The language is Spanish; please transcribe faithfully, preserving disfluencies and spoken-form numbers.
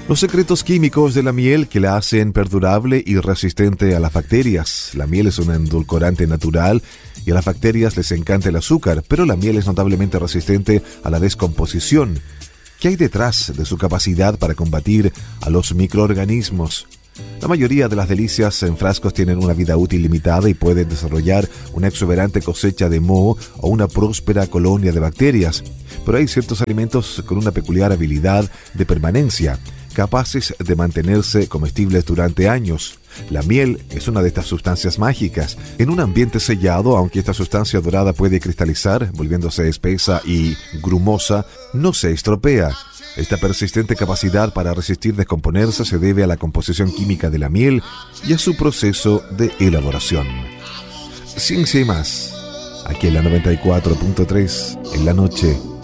Los secretos químicos de la miel que la hacen perdurable y resistente a las bacterias. La miel es un endulcorante natural y a las bacterias les encanta el azúcar, pero la miel es notablemente resistente a la descomposición. ¿Qué hay detrás de su capacidad para combatir a los microorganismos? La mayoría de las delicias en frascos tienen una vida útil limitada y pueden desarrollar una exuberante cosecha de moho o una próspera colonia de bacterias. Pero hay ciertos alimentos con una peculiar habilidad de permanencia, capaces de mantenerse comestibles durante años. La miel es una de estas sustancias mágicas. En un ambiente sellado, aunque esta sustancia dorada puede cristalizar, volviéndose espesa y grumosa, no se estropea. Esta persistente capacidad para resistir descomponerse se debe a la composición química de la miel y a su proceso de elaboración. Ciencia y más, aquí en la noventa y cuatro punto tres, en la noche.